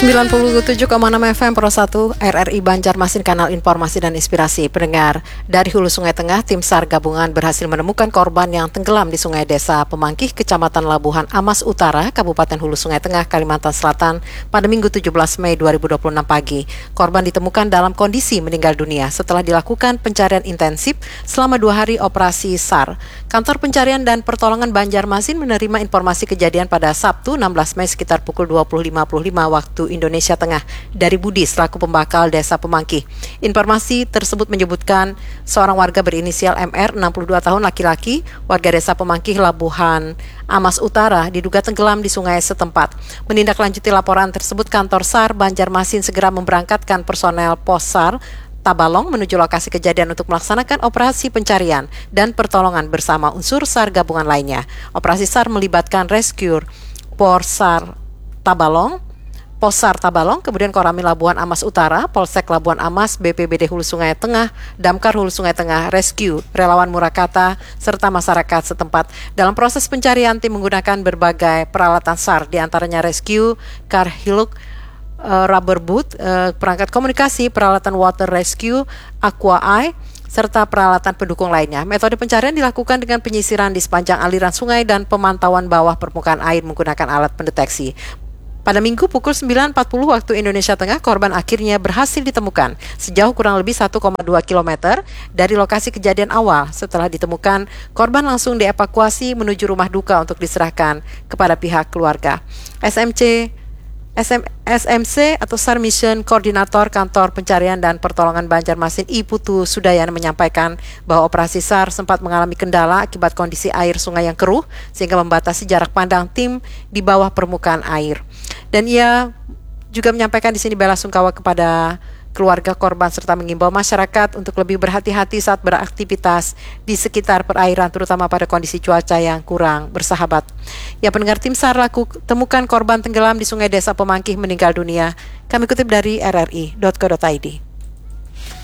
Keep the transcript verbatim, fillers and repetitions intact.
sembilan puluh tujuh koma enam F M Pro satu R R I Banjarmasin, kanal informasi dan inspirasi. Pendengar, dari hulu Sungai Tengah, tim SAR gabungan berhasil menemukan korban yang tenggelam di Sungai Desa Pemangkih, Kecamatan Labuhan Amas Utara, Kabupaten Hulu Sungai Tengah, Kalimantan Selatan pada Minggu tujuh belas Mei dua ribu dua puluh enam pagi. Korban ditemukan dalam kondisi meninggal dunia setelah dilakukan pencarian intensif selama dua hari operasi SAR. Kantor Pencarian dan Pertolongan Banjarmasin menerima informasi kejadian pada Sabtu enam belas Mei sekitar pukul dua puluh lima puluh lima waktu Indonesia Tengah dari Budi selaku pembakal Desa Pemangkih. Informasi tersebut menyebutkan seorang warga berinisial M R, enam puluh dua tahun, laki-laki, warga Desa Pemangkih, Labuhan Amas Utara, diduga tenggelam di sungai setempat. Menindaklanjuti laporan tersebut, kantor SAR Banjarmasin segera memberangkatkan personel Pos SAR Tabalong menuju lokasi kejadian untuk melaksanakan operasi pencarian dan pertolongan bersama unsur SAR gabungan lainnya. Operasi SAR melibatkan rescue Pos SAR Tabalong, Pos SAR Tabalong, kemudian Koramil Labuhan Amas Utara, Polsek Labuhan Amas, B P B D Hulu Sungai Tengah, Damkar Hulu Sungai Tengah, Rescue, relawan Murakata, serta masyarakat setempat. Dalam proses pencarian, tim menggunakan berbagai peralatan SAR, diantaranya Rescue, Car Hiluk, uh, Rubber Boot, uh, perangkat komunikasi, peralatan Water Rescue, Aqua Eye, serta peralatan pendukung lainnya. Metode pencarian dilakukan dengan penyisiran di sepanjang aliran sungai dan pemantauan bawah permukaan air menggunakan alat pendeteksi. Pada Minggu pukul sembilan empat puluh waktu Indonesia Tengah, korban akhirnya berhasil ditemukan sejauh kurang lebih satu koma dua kilometer dari lokasi kejadian awal. Setelah ditemukan, korban langsung dievakuasi menuju rumah duka untuk diserahkan kepada pihak keluarga. S M C S M C atau SAR Mission Koordinator Kantor Pencarian dan Pertolongan Banjarmasin I Putu Sudayana menyampaikan bahwa operasi SAR sempat mengalami kendala akibat kondisi air sungai yang keruh sehingga membatasi jarak pandang tim di bawah permukaan air. Dan ia juga menyampaikan di sini bela sungkawa kepada keluarga korban serta mengimbau masyarakat untuk lebih berhati-hati saat beraktivitas di sekitar perairan, terutama pada kondisi cuaca yang kurang bersahabat. Ya, pendengar, tim SAR laku temukan korban tenggelam di Sungai Desa Pemangkih meninggal dunia. Kami kutip dari R R I dot co dot I D.